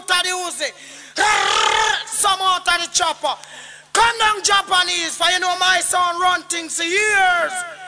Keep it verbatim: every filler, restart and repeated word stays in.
out of the Uzi. Some out of the chopper. Come down Japanese, for you know my son run things for years.